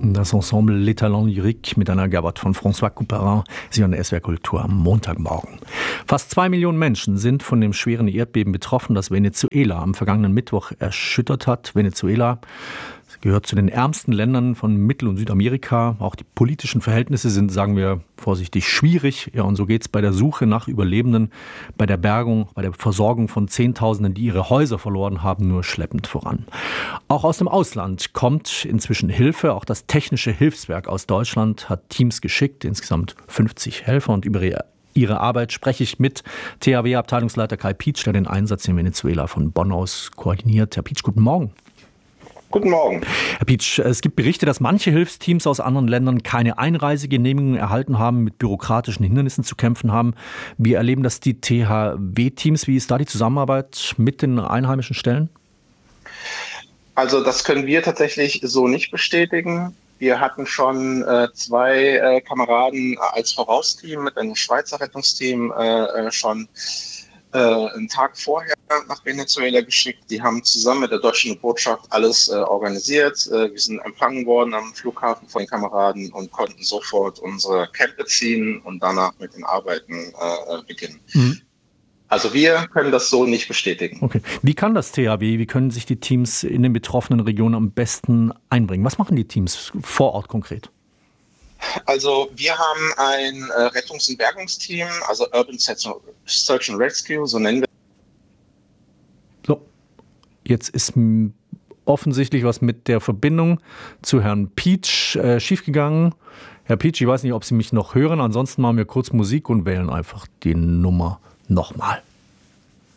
Das Ensemble Les Talents Lyriques mit einer Gavotte von François Couperin, Sie an der SWR Kultur am Montagmorgen. Fast 2 Millionen Menschen sind von dem schweren Erdbeben betroffen, das Venezuela am vergangenen Mittwoch erschüttert hat. Venezuela gehört zu den ärmsten Ländern von Mittel- und Südamerika. Auch die politischen Verhältnisse sind, sagen wir vorsichtig, schwierig. Ja, und so geht es bei der Suche nach Überlebenden, bei der Bergung, bei der Versorgung von Zehntausenden, die ihre Häuser verloren haben, nur schleppend voran. Auch aus dem Ausland kommt inzwischen Hilfe. Auch das Technische Hilfswerk aus Deutschland hat Teams geschickt, insgesamt 50 Helfer. Und über ihre Arbeit spreche ich mit THW-Abteilungsleiter Kai Pietsch, der den Einsatz in Venezuela von Bonn aus koordiniert. Herr Pietsch, guten Morgen. Guten Morgen. Herr Pietsch, es gibt Berichte, dass manche Hilfsteams aus anderen Ländern keine Einreisegenehmigungen erhalten haben, mit bürokratischen Hindernissen zu kämpfen haben. Wir erleben das die THW-Teams. Wie ist da die Zusammenarbeit mit den einheimischen Stellen? Also das können wir tatsächlich so nicht bestätigen. Wir hatten schon zwei Kameraden als Vorausteam mit einem Schweizer Rettungsteam schon einen Tag vorher nach Venezuela geschickt. Die haben zusammen mit der deutschen Botschaft alles organisiert. Wir sind empfangen worden am Flughafen von den Kameraden und konnten sofort unsere Camp beziehen und danach mit den Arbeiten beginnen. Mhm. Also wir können das so nicht bestätigen. Okay. Wie kann das THW, wie können sich die Teams in den betroffenen Regionen am besten einbringen? Was machen die Teams vor Ort konkret? Also wir haben ein Rettungs- und Bergungsteam, also Urban Search and Rescue, so nennen wir. So, jetzt ist offensichtlich was mit der Verbindung zu Herrn Pietsch schiefgegangen. Herr Pietsch, ich weiß nicht, ob Sie mich noch hören, ansonsten machen wir kurz Musik und wählen einfach die Nummer nochmal.